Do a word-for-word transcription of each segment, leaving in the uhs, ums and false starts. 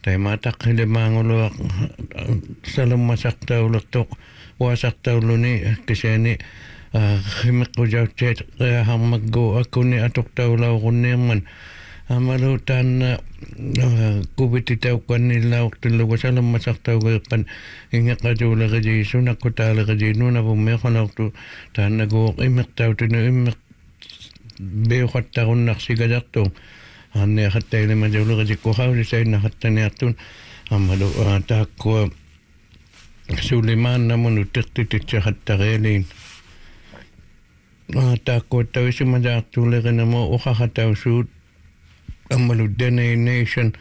Tai matakile mangolo salum masaktaulok wasaktauluni kiseni khimqu jawchet hamaggo akuni atoktaula gunneman amalu tan kubiti tawkani lawqtilu wasalum masaktawqan inga qajula gaji sunakutala gaji nuna bumme khanawtu tan nago imiqtawtinu imiq beoqattarunnaq sigadaqtu anne hattaile majulu gaji kohawli sayna hattaniartun amalu taakku Suleiman namunu tiqtititsa hattareelin taakku tawisi majaaqtuuleqinamo uqaqatawsuut amalu Dene Nation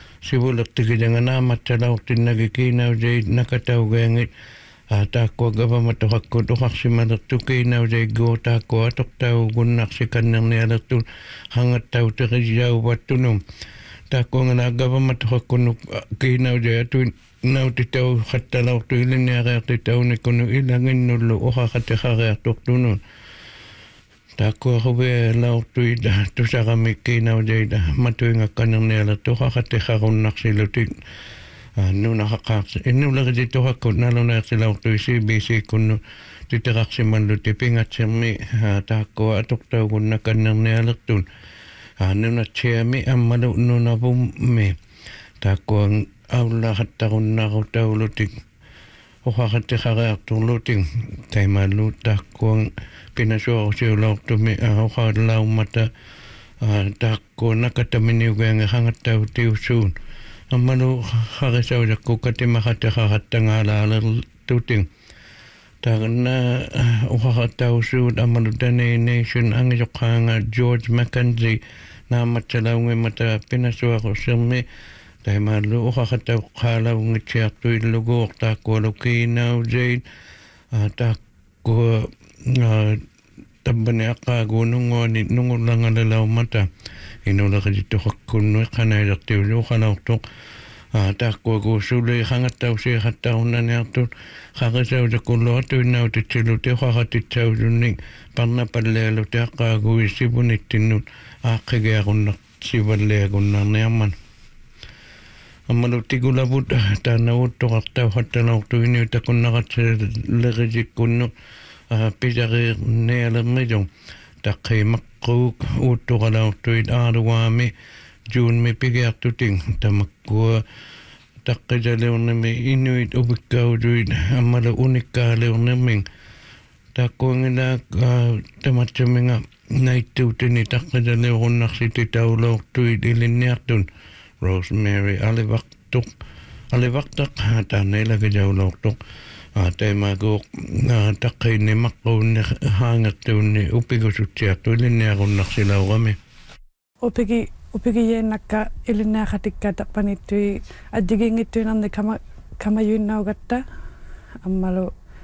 sivulaqtigijanganaamattalaortinnagi kiinaujait nakataugaangit taakku gavamatoqakkut uqarsimalertu kiinaujait goo taakku atoqtaugunnarsikannernialertun hangattautiqisauvattunum taakku ngana gavamatoqakkunu kiinaujayatuin nautitau khattalaortu iliniareertitaunikunu ilanginnullu uqaqatiqareertortunun taakku ruve laortuit tusaqamikkiinaujaita matuingakkanernialertu uqaqatiqarunnarsilutik nunaqaqaarsi innulerititoraqkut nalunaersilaortui C B C kunnu titeqarsimalluti pingatsermi taakku atoqtaugunnakkannernialertun nunatsiami ammalu nunavummi taakku aula hattarunnarutaulutik uqaqatiqarearturlutik taimallu taakkuang pinasuarusiulaortumi uqaalaumata taakku nakataminiugaanga hangattautiussuun ammalu qarisaujakku katimaqatiqaqattangaalaalertutik taagna uqaqattausuut ammalu Dene Nation angisoqqaanga George Mackenzie naamatsalauнгимата pinasuarussermi taimallu uqaqattauqqaalaungitsiartuilluguuq taakkualukiinaujait taakku tabbani aqqaaguununguani nungulangalalaumata inuleqititoqakkunnu iqqanailertiulu uqalaortoq taakkuagu suli hangattausiiqattarunnaniartut qarisaujakulluatuinnautitsiluti uqaqatitsausunnik parnapallealuti aqqaaguи sivunittinnut aaqqigiarunnarsivalliagunnarniarman ammalu tigulavut taanavuttoqartau hattalaortuini takunnaqatsilerijikkunnu pisariirnialermijun taqqiimaqquk uuttoqalaortuit aaluaami juunmi pigiartutin tamakkua taqqisaleurnimi inuit upikkautuit ammalu unikkaaleurnermin taakkuangilaak tamatsaminga naittuutini taqqisaleurunnarsiti taulaortuit ilinniartun Rosemary alivaqtuq alivaqtaq taanailagijaulaortuq taimaguuq taqqinimaqquunni haangertuunni upigusutsiartu ilinniarunnarsilaurami upigi upigiyeennakka ilinniaqatikka tappanittui ajjigingittuinarni kama kamayuinnaugatta ammalu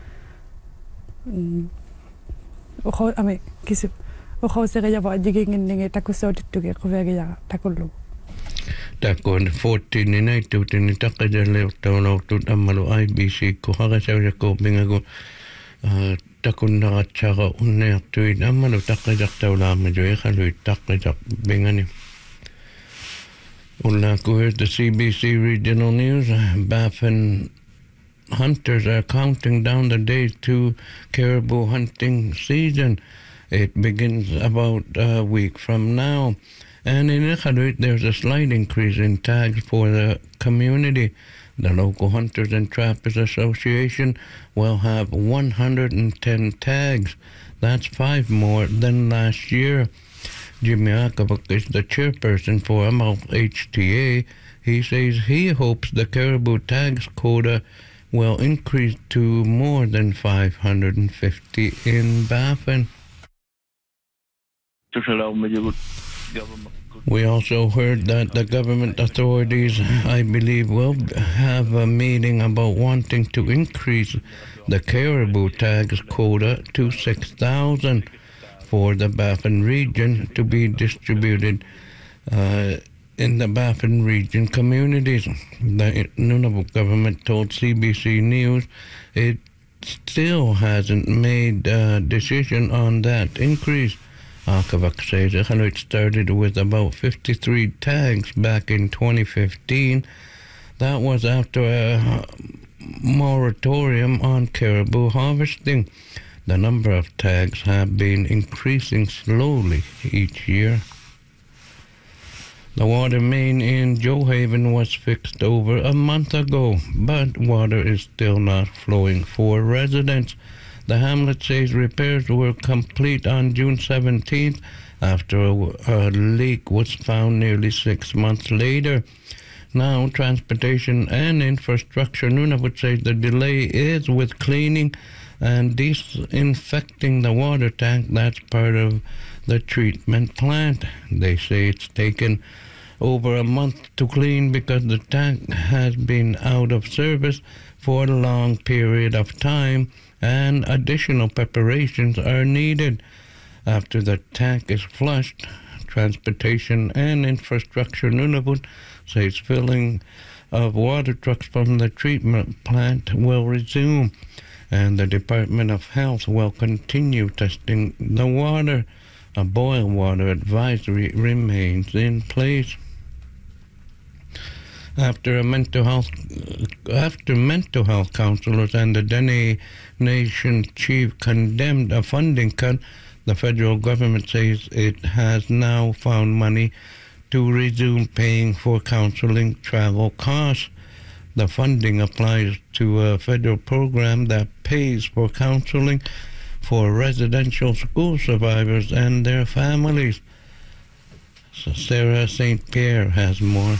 uqo ame kisip uqouseriyavu ajjiginginnigi takussautittugi quvegiyaqa takullu taakkuan fourteen inaittuutini taqqijaleortaulaortut ammalu I B C kuqaqasaujakkuupingagu takunnaqatsara unniartuit ammalu taqqisartaulaamaju iqaluit taqqisarpingani ullaaku heard the C B C Regional News. Baffin hunters are counting down the days to caribou hunting season. It begins about a week from now. And in Iqaluit, there's a slight increase in tags for the community. The local Hunters and Trappers Association will have one hundred ten tags. That's five more than last year. Jimmy Akabak is the chairperson for Amal H T A. He says he hopes the caribou tags quota will increase to more than five hundred fifty in Baffin. We also heard that the government authorities, I believe, will have a meeting about wanting to increase the caribou tags quota to six thousand for the Baffin region to be distributed uh, in the Baffin region communities. The Nunavut government told C B C News it still hasn't made a decision on that increase. Akavak says it started with about fifty-three tags back in twenty fifteen, That was after a moratorium on caribou harvesting. The number of tags have been increasing slowly each year. The water main in Johaven was fixed over a month ago, but water is still not flowing for residents. The hamlet says repairs were complete on June seventeenth after a, a leak was found nearly six months later. Now, Transportation and Infrastructure Nunavut says the delay is with cleaning and disinfecting the water tank that's part of the treatment plant. They say it's taken over a month to clean because the tank has been out of service for a long period of time and additional preparations are needed. After the tank is flushed, Transportation and Infrastructure Nunavut says filling of water trucks from the treatment plant will resume, and the Department of Health will continue testing the water. A boil water advisory remains in place. After a mental health, after mental health counselors and the Dene Nation chief condemned a funding cut, the federal government says it has now found money to resume paying for counseling travel costs. The funding applies to a federal program that pays for counseling for residential school survivors and their families. So Sarah Saint Pierre has more.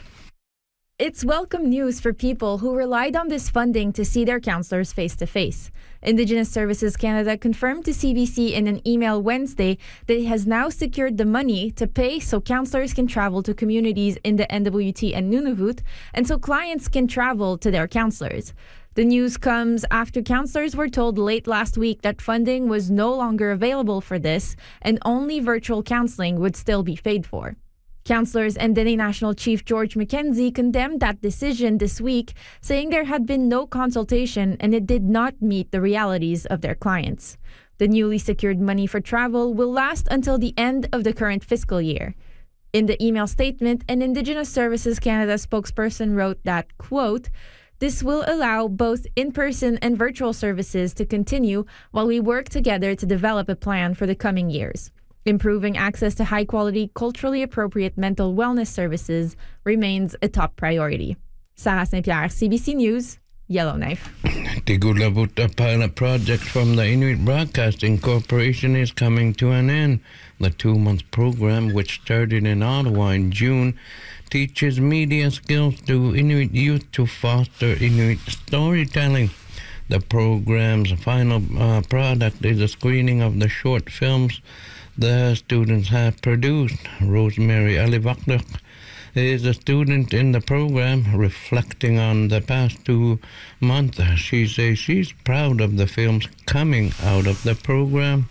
It's welcome news for people who relied on this funding to see their counselors face-to-face. Indigenous Services Canada confirmed to C B C in an email Wednesday that it has now secured the money to pay so counselors can travel to communities in the N W T and Nunavut, and so clients can travel to their counselors. The news comes after counselors were told late last week that funding was no longer available for this, and only virtual counseling would still be paid for. Counselors and Dene National Chief George McKenzie condemned that decision this week, saying there had been no consultation and it did not meet the realities of their clients. The newly secured money for travel will last until the end of the current fiscal year. In the email statement, an Indigenous Services Canada spokesperson wrote that, quote, "This will allow both in-person and virtual services to continue while we work together to develop a plan for the coming years. Improving access to high-quality, culturally appropriate mental wellness services remains a top priority." Sarah Saint-Pierre, C B C News, Yellowknife. Tigulabut, a pilot project from the Inuit Broadcasting Corporation, is coming to an end. The two-month program, which started in Ottawa in June, teaches media skills to Inuit youth to foster Inuit storytelling. The program's final uh, product is a screening of the short films the students have produced. Rosemary Alivakduk is a student in the program, reflecting on the past two months. She says she's proud of the films coming out of the program.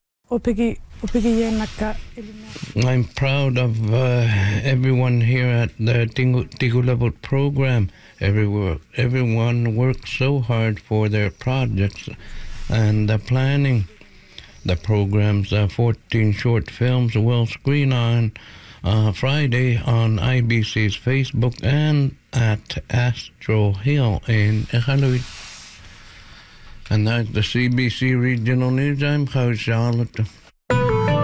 I'm proud of uh, everyone here at the Tigulabut program. Everywhere, everyone works so hard for their projects and the planning. The program's uh, fourteen short films will screen on uh, Friday on I B C's Facebook and at Astro Hill in Iqaluit. And that's the C B C Regional News. I'm Charlotte.